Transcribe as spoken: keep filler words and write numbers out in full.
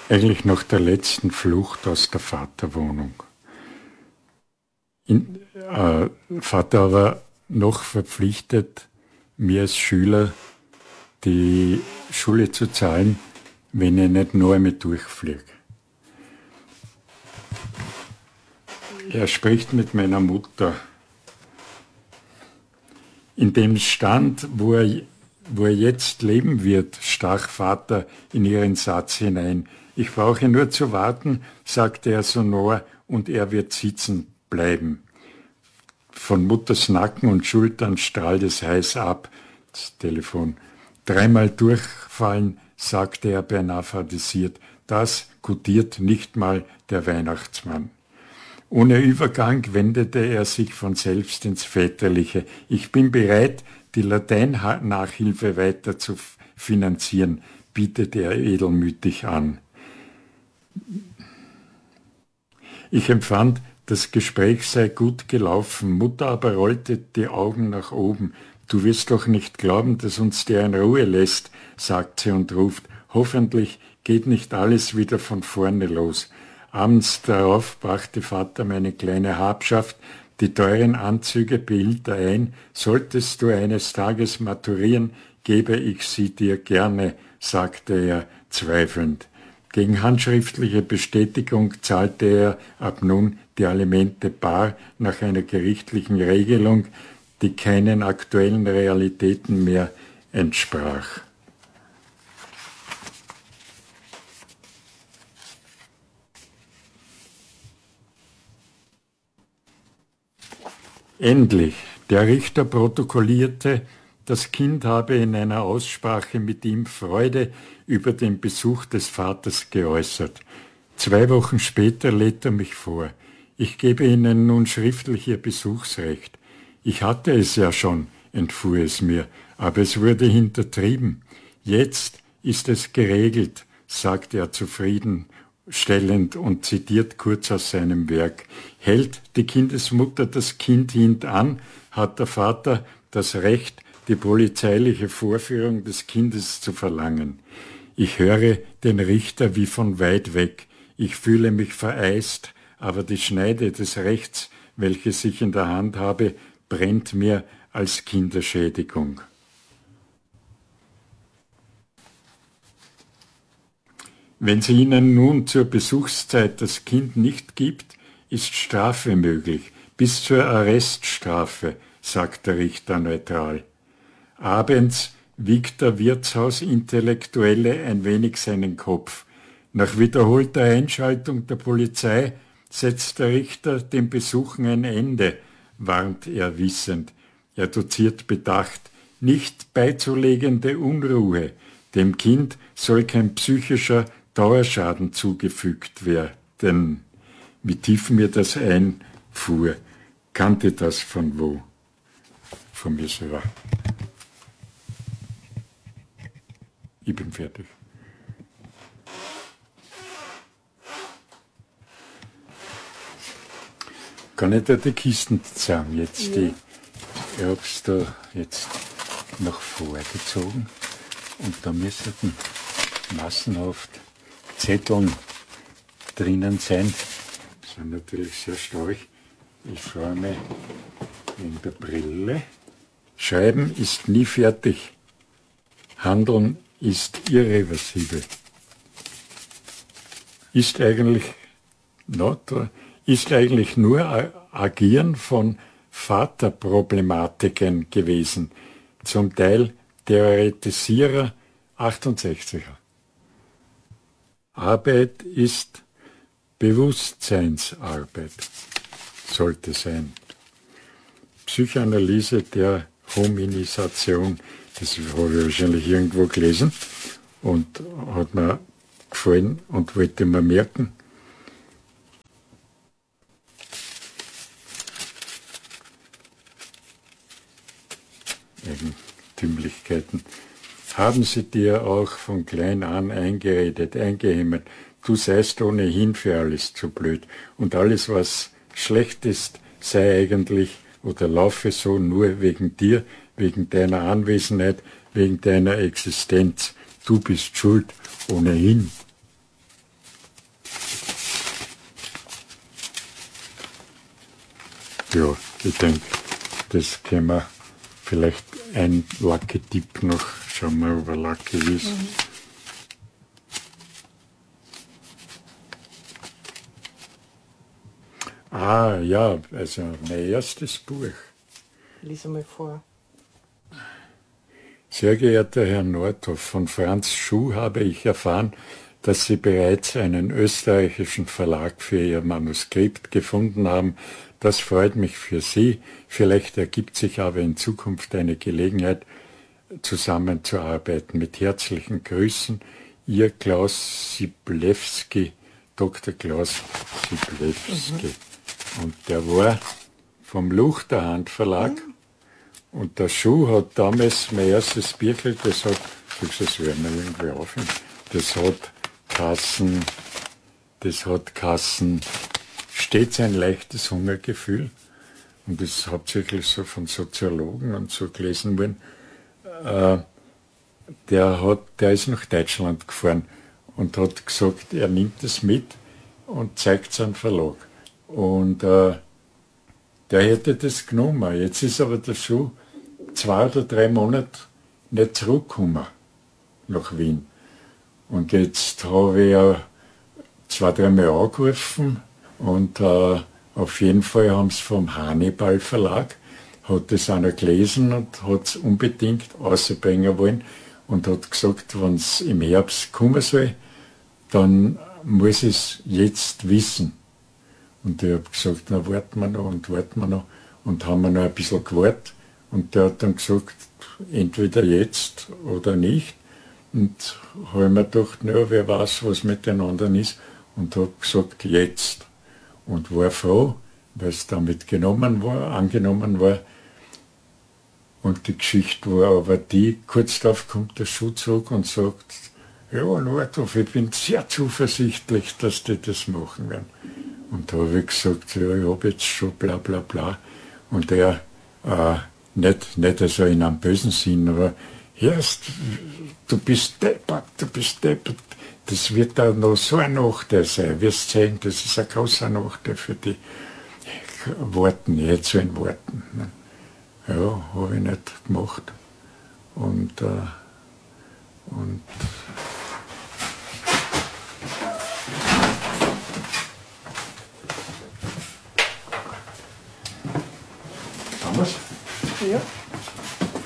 eigentlich nach der letzten Flucht aus der Vaterwohnung. In, äh, Vater aber noch verpflichtet, mir als Schüler die Schule zu zahlen, wenn ich nicht noch einmal durchfliege. Er spricht mit meiner Mutter. In dem Stand, wo er, wo er jetzt leben wird, stach Vater in ihren Satz hinein. Ich brauche nur zu warten, sagte er sonor, und er wird sitzen bleiben. Von Mutters Nacken und Schultern strahlt es heiß ab. Das Telefon. Dreimal durchfallen, sagte er beinahe fadisiert. Das gutiert nicht mal der Weihnachtsmann. Ohne Übergang wendete er sich von selbst ins Väterliche. Ich bin bereit, die Latein-Nachhilfe weiter zu finanzieren, bietete er edelmütig an. Ich empfand, das Gespräch sei gut gelaufen. Mutter aber rollte die Augen nach oben. Du wirst doch nicht glauben, dass uns der in Ruhe lässt, sagt sie und ruft. Hoffentlich geht nicht alles wieder von vorne los. Abends darauf brachte Vater meine kleine Habschaft, die teuren Anzüge behielt er ein. Solltest du eines Tages maturieren, gebe ich sie dir gerne, sagte er zweifelnd. Gegen handschriftliche Bestätigung zahlte er ab nun die Alimente bar nach einer gerichtlichen Regelung, die keinen aktuellen Realitäten mehr entsprach. Endlich, der Richter protokollierte, das Kind habe in einer Aussprache mit ihm Freude über den Besuch des Vaters geäußert. Zwei Wochen später lädt er mich vor. Ich gebe Ihnen nun schriftlich Ihr Besuchsrecht. Ich hatte es ja schon, entfuhr es mir, aber es wurde hintertrieben. Jetzt ist es geregelt, sagt er zufriedenstellend und zitiert kurz aus seinem Werk. Hält die Kindesmutter das Kind hintan, hat der Vater das Recht, die polizeiliche Vorführung des Kindes zu verlangen. Ich höre den Richter wie von weit weg. Ich fühle mich vereist, aber die Schneide des Rechts, welches ich in der Hand habe, brennt mir als Kinderschädigung. Wenn sie Ihnen nun zur Besuchszeit das Kind nicht gibt, ist Strafe möglich, bis zur Arreststrafe, sagt der Richter neutral. Abends wiegt der Wirtshausintellektuelle ein wenig seinen Kopf. Nach wiederholter Einschaltung der Polizei setzt der Richter dem Besuchen ein Ende, warnt er wissend. Er doziert bedacht, nicht beizulegende Unruhe. Dem Kind soll kein psychischer Dauerschaden zugefügt werden. Wie tief mir das einfuhr, kannte das von wo? Von mir selber. Ich bin fertig. Kann ich da die Kisten zusammen jetzt? Ja. Die, ich habe es da jetzt nach vorgezogen und da müssen massenhaft Zetteln drinnen sein. Die sind natürlich sehr stark. Ich freue mich wegen der Brille. Schreiben ist nie fertig. Handeln ist irreversibel. Ist eigentlich, no, ist eigentlich nur Agieren von Vaterproblematiken gewesen, zum Teil Theoretisierer achtundsechziger. Arbeit ist Bewusstseinsarbeit, sollte sein. Psychoanalyse der Hominisation, das habe ich wahrscheinlich irgendwo gelesen und hat mir gefallen und wollte mir merken. Eigentümlichkeiten. Haben sie dir auch von klein an eingeredet, eingehämmert, du seist ohnehin für alles zu blöd und alles, was schlecht ist, sei eigentlich oder laufe so nur wegen dir, wegen deiner Anwesenheit, wegen deiner Existenz. Du bist schuld ohnehin. ja, ich denke, das können wir vielleicht ein Lucky Tipp noch. Schauen wir, ob er Lucky ist. Mhm. Ah, ja, also mein erstes Buch. Lies einmal vor. Sehr geehrter Herr Nordhoff, von Franz Schuh habe ich erfahren, dass Sie bereits einen österreichischen Verlag für Ihr Manuskript gefunden haben. Das freut mich für Sie. Vielleicht ergibt sich aber in Zukunft eine Gelegenheit, zusammenzuarbeiten. Mit herzlichen Grüßen, Ihr Klaus Siblewski, Doktor Klaus Siblewski. Mhm. Und der war vom Luchterhand Verlag. Mhm. Und der Schuh hat damals mein erstes Bierchen, das hat, das werden wir irgendwie aufhören, das hat Kassen, das hat Kassen, stets ein leichtes Hungergefühl. Und das ist hauptsächlich so von Soziologen und so gelesen worden. Äh, der, hat, der ist nach Deutschland gefahren und hat gesagt, er nimmt es mit und zeigt es an den Verlag. Und äh, der hätte das genommen. Jetzt ist aber der Schuh zwei oder drei Monate nicht zurückgekommen nach Wien. Und jetzt habe ich ja zwei, dreimal angerufen und äh, auf jeden Fall haben sie vom Hannibal Verlag, hat das einer gelesen und hat es unbedingt rausbringen wollen und hat gesagt, wenn es im Herbst kommen soll, dann muss ich es jetzt wissen. Und ich habe gesagt, na warten wir noch und warten wir noch. Und haben wir noch ein bisschen gewartet. Und der hat dann gesagt, entweder jetzt oder nicht. Und habe mir gedacht, na, wer weiß, was mit den anderen ist. Und habe gesagt, jetzt. Und war froh, weil es damit genommen war, angenommen war. Und die Geschichte war aber die, kurz darauf kommt der Schuh zurück und sagt, ja, Nordhoff, ich bin sehr zuversichtlich, dass die das machen werden. Und da habe ich gesagt, ja, ich habe jetzt schon bla bla bla. Und er, äh, nicht, nicht also in einem bösen Sinn, aber erst, du bist deppert, du bist deppert. Das wird da noch so ein Nachteil sein. Wirst sehen, das ist ein großer Nachteil für die Worten, jetzt so in Worten. Ja, habe ich nicht gemacht. Und, äh, und Ja.